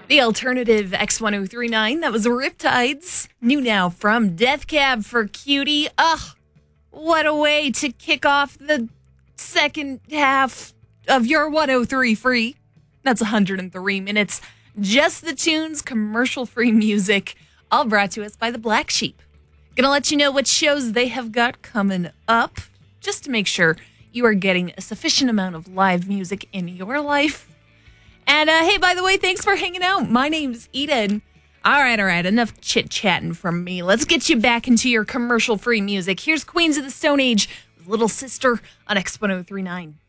The alternative X1039, that was Riptides. New now from Death Cab for Cutie. Ugh, what a way to kick off the second half of your 103 free. That's 103 minutes. Just the tunes, commercial-free music, all brought to us by the Black Sheep. Gonna let you know what shows they have got coming up, just to make sure you are getting a sufficient amount of live music in your life. And hey, by the way, thanks for hanging out. My name's Eden. All right. Enough chit-chatting from me. Let's get you back into your commercial-free music. Here's Queens of the Stone Age with Little Sister on X1039.